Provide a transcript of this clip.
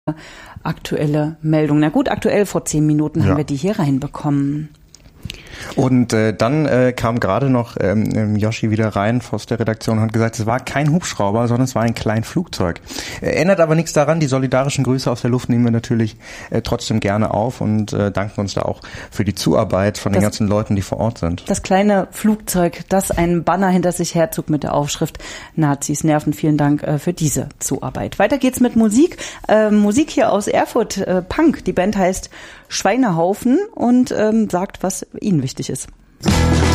Aktuelle Meldung. Na gut, aktuell vor 10 Minuten haben wir die hier reinbekommen. Und dann kam gerade noch Yoshi wieder rein aus der Redaktion und hat gesagt, es war kein Hubschrauber, sondern es war ein kleines Flugzeug. Ändert aber nichts daran, die solidarischen Grüße aus der Luft nehmen wir natürlich trotzdem gerne auf und danken uns da auch für die Zuarbeit von den ganzen Leuten, die vor Ort sind. Das kleine Flugzeug, das einen Banner hinter sich herzog mit der Aufschrift Nazis nerven. Vielen Dank für diese Zuarbeit. Weiter geht's mit Musik. Musik hier aus Erfurt, Punk. Die Band heißt Schweinehaufen und sagt, was ihnen wichtig ist.